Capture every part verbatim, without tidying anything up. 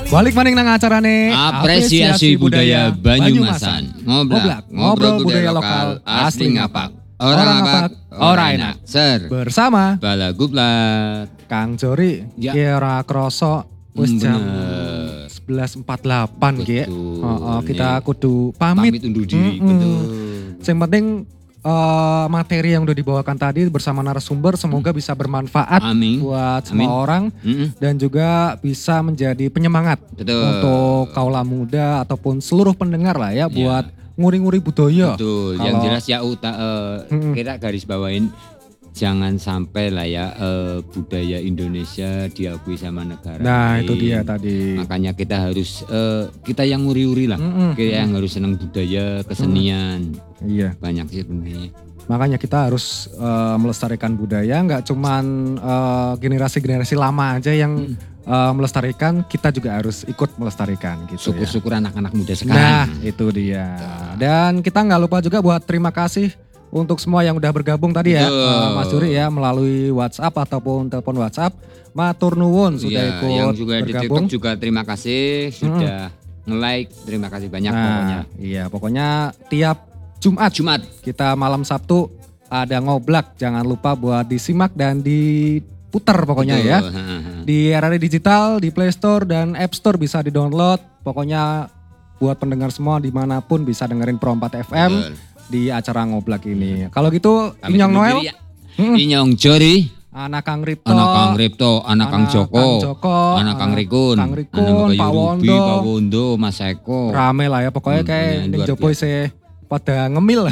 Balik maning nang acarane Apresiasi Budaya Banyumasan. Ngoblak, ngobrol budaya lokal asli ngapak. Orang ngapak, orang enak. Ser. Bersama Balagublat. Kang Jori, Ya. kira kroso wis jam Bener. sebelas empat puluh delapan ki. Betul. Heeh, kita Nih. kudu pamit. Pamit undur diri, Mm-mm. betul. Yang penting eh, materi yang udah dibawakan tadi bersama narasumber semoga bisa bermanfaat Amin. buat Amin. semua orang Mm-mm. dan juga bisa menjadi penyemangat Betul. untuk kaula muda ataupun seluruh pendengar lah ya Ya. buat nguri-nguri budaya. Betul. Yang Kalau- jelas ya uta, eh, Mm-mm. kita garis bawain jangan sampai lah ya eh, budaya Indonesia diakui sama negara Nah, lain. itu dia tadi. Makanya kita harus eh, kita yang nguri-uri lah. Mm-mm. Kita yang harus senang budaya, kesenian. Iya. Banyak sih sebenarnya. Makanya kita harus eh, melestarikan budaya, nggak cuman eh, generasi-generasi lama aja yang eh, melestarikan, kita juga harus ikut melestarikan gitu ya. Syukur-syukur anak-anak muda Nah, sekarang. itu dia. Dan kita nggak lupa juga buat terima kasih untuk semua yang udah bergabung tadi ya, Betul. eh, Mas Juri ya, melalui WhatsApp ataupun telepon WhatsApp. Matur nuwun sudah Iya, ikut yang juga di bergabung. TikTok juga terima kasih sudah nge-like, terima kasih banyak Nah, pokoknya. iya, pokoknya tiap Jumat Jumat. kita malam Sabtu ada ngoblak. Jangan lupa buat disimak dan diputar pokoknya Betul, ya. ha, ha. Di R R I Digital, di Play Store dan App Store bisa di-download. Pokoknya buat pendengar semua dimanapun bisa dengerin Pro empat F M Betul. di acara ngoblak ini. Kalau gitu, Kami Inyong undur Noel, diri ya. Inyong Jori, anak Kang Ripto, anak Kang Ripto, anak Kang Joko, Kang Joko, anak Kang Rikun, Kang Rikun, anak Pak Bayu Ruby, Wondo. Pak Wondo, Mas Eko. Rame lah ya, pokoknya Hmm, kayak iya, Ning luar Jopo se pada ngemil.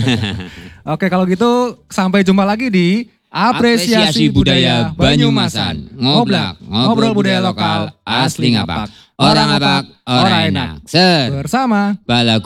Oke, kalau gitu sampai jumpa lagi di Apresiasi Budaya Banyumasan. Ngoblak, ngobrol budaya lokal asli ngapak. Orang ngapak, orang enak. Ser. Bersama Balagu